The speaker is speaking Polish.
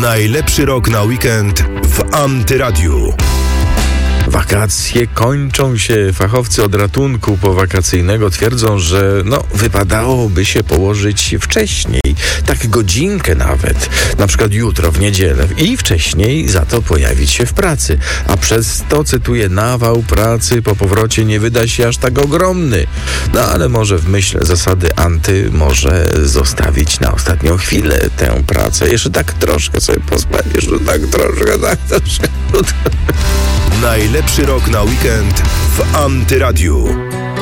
Najlepszy rok na weekend w Antyradiu. Wakacje kończą się. Fachowcy od ratunku powakacyjnego twierdzą, że wypadałoby się położyć wcześniej, tak godzinkę nawet, na przykład jutro w niedzielę i wcześniej za to pojawić się w pracy, a przez to, cytuję, nawał pracy po powrocie nie wyda się aż tak ogromny. Ale może w myśl zasady anty może zostawić na ostatnią chwilę tę pracę. Jeszcze tak troszkę sobie pospać, tak troszkę. Najlepszy rok na weekend w Antyradiu.